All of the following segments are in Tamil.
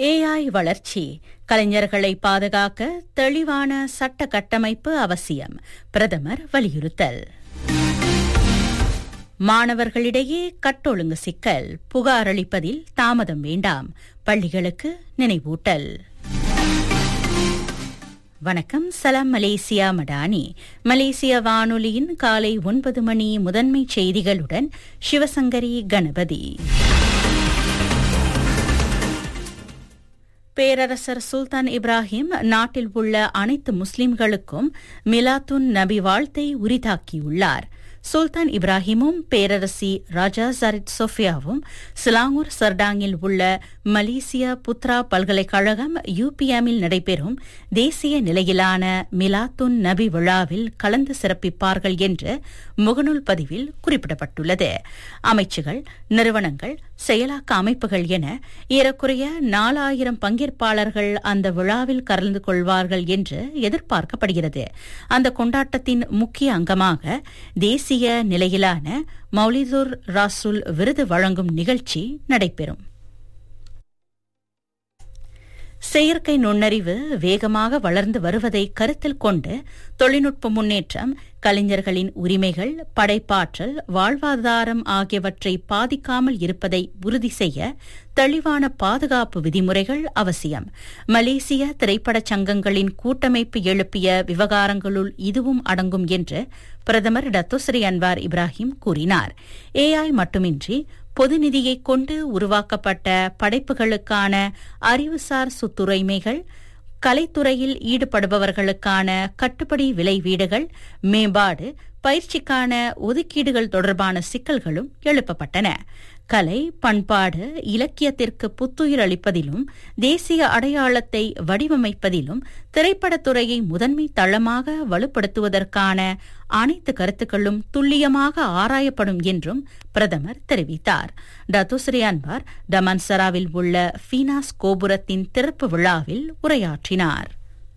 AI வளர்ச்சி கலைஞர்களை பாதுகாக்க தெளிவான சட்ட கட்டமைப்பு அவசியம். பிரதமர் வலியுறுத்தல். மாணவர்களிடையே கட்டொழுங்கு சிக்கல், புகார் அளிப்பதில் தாமதம் வேண்டாம். பள்ளிகளுக்கு நினைவூட்டல். வணக்கம். சலாம் மலேசியா மடானி. மலேசிய வானொலியின் காலை 9 மணி முதன்மை செய்திகளுடன் சிவசங்கரி கணபதி. பேரரசர் சுல்தான் இப்ராஹிம் நாட்டில் உள்ள அனைத்து முஸ்லிம்களுக்கும் மிலாத்துன் நபி வாழ்த்தை உரித்தாக்கியுள்ளார். சுல்தான் இப்ராஹிமும் பேரரசி ராஜா ஜரிட் சோஃபியாவும் சிலாங்கூர் சர்டாங்கில் உள்ள மலேசிய புத்ரா பல்கலைக்கழகம் UPMல் நடைபெறும் தேசிய நிலையிலான மிலாத்துன் நபி விழாவில் கலந்து சிறப்பிப்பார்கள் என்று முகநூல் பதிவில் குறிப்பிடப்பட்டுள்ளது. அமைச்சுகள், நிறுவனங்கள், செயலாக்க அமைப்புகள் என ஏறக்குறைய 4000 பங்கேற்பாளர்கள் அந்த விழாவில் கலந்து கொள்வார்கள் என்று எதிர்பார்க்கப்படுகிறது. அந்த கொண்டாட்டத்தின் முக்கிய அங்கமாக தேசிய நிலையிலான மௌலிதுர் ராசுல் விருது வழங்கும் நிகழ்ச்சி நடைபெறும். செயற்கை நுண்ணறிவு வேகமாக வளர்ந்து வருவதை கருத்தில் கொண்டு தொழில்நுட்ப முன்னேற்றம் கலைஞர்களின் உரிமைகள், படைப்பாற்றல், வாழ்வாதாரம் ஆகியவற்றை பாதிக்காமல் இருப்பதை உறுதி செய்ய தெளிவான பாதுகாப்பு விதிமுறைகள் அவசியம். மலேசிய திரைப்படச் சங்கங்களின் கூட்டமைப்பு எழுப்பிய விவகாரங்களுள் இதுவும் அடங்கும் என்று பிரதமர் டத்தோஸ்ரீ அன்வார் இப்ராஹிம் கூறினார். AI மட்டுமின்றி பொது நிதியை கொண்டு உருவாக்கப்பட்ட படைப்புகளுக்கான அறிவுசார் சொத்துரிமைகள், கலைத்துறையில் ஈடுபடுபவர்களுக்கான கட்டுப்படி விலை வீடுகள், மேம்பாடு, பயிற்சிக்கான ஒதுக்கீடுகள் தொடர்பான சிக்கல்களும் எழுப்பப்பட்டன. கலை, பண்பாடு, இலக்கியத்திற்கு புத்துயிர் அளிப்பதிலும் தேசிய அடையாளத்தை வடிவமைப்பதிலும் திரைப்படத்துறையை முதன்மை தளமாக வலுப்படுத்துவதற்கான அனைத்து கருத்துக்களும் துல்லியமாக ஆராயப்படும் என்றும் பிரதமர் தெரிவித்தார். டத்தோஸ்ரீ அன்வார் டமான்சராவில் உள்ள ஃபீனாஸ் கோபுரத்தின் திறப்பு விழாவில் உரையாற்றினார்.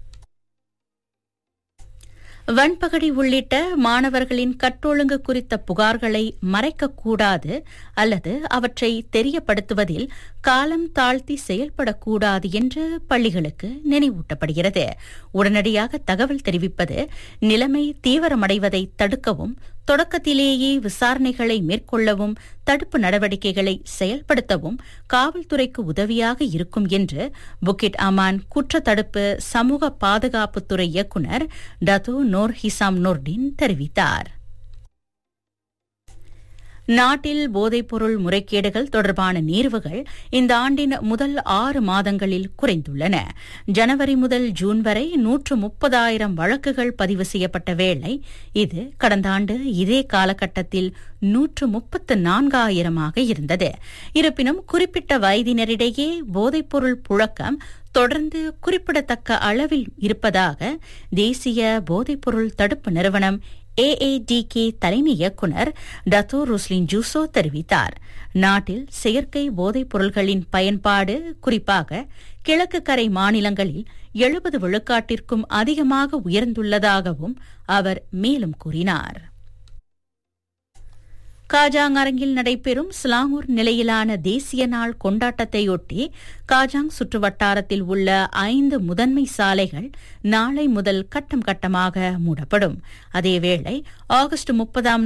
வன்பகடி உள்ளிட்ட மாணவர்களின் கட்டொழுங்கு குறித்த புகார்களை மறைக்கக்கூடாது அல்லது அவற்றை தெரியப்படுத்துவதில் காலம் தாழ்த்தி செயல்படக்கூடாது என்று பள்ளிகளுக்கு நினைவூட்டப்படுகிறது. உடனடியாக தகவல் தெரிவிப்பது நிலைமை தீவிரமடைவதை தடுக்கவும், தொடக்கத்திலேயே விசாரணைகளை மேற்கொள்ளவும், தடுப்பு நடவடிக்கைகளை செயல்படுத்தவும் காவல்துறைக்கு உதவியாக இருக்கும் என்று புக்கிட் அமான் குற்றத்தடுப்பு சமூக பாதுகாப்புத்துறை இயக்குநர் டத்து நோர் ஹிசாம் நோர்டின் தெரிவித்தார். நாட்டில் போதைப்பொருள் முறைகேடுகள் தொடர்பான நேர்வுகள் இந்த ஆண்டின் முதல் 6 மாதங்களில் குறைந்துள்ளன. ஜனவரி முதல் ஜூன் வரை 130,000 வழக்குகள் பதிவு செய்யப்பட்ட வேளை இது கடந்த ஆண்டு இதே காலகட்டத்தில் 134,000 இருந்தது. இருப்பினும் குறிப்பிட்ட வயதினரிடையே போதைப்பொருள் புழக்கம் தொடர்ந்து குறிப்பிடத்தக்க அளவில் இருப்பதாக தேசிய போதைப்பொருள் தடுப்பு நிறுவனம் AADK தலைமை இயக்குநர் டத்தோ ருஸ்லின் ஜூசோ தெரிவித்தார். நாட்டில் செயற்கை போதைப் பொருள்களின் பயன்பாடு குறிப்பாக கிழக்கு கரை மாநிலங்களில் 70 விழுக்காட்டிற்கும் அதிகமாக உயர்ந்துள்ளதாகவும் அவர் மேலும் கூறினார். காஜாங் அரங்கில் நடைபெறும் சிலாங்கூர் நிலையிலான தேசிய நாள் கொண்டாட்டத்தையொட்டி காஜாங் சுற்றுவட்டாரத்தில் உள்ள 5 முதன்மை சாலைகள் நாளை முதல் கட்டம் கட்டமாக மூடப்படும். அதேவேளை ஆகஸ்ட் 30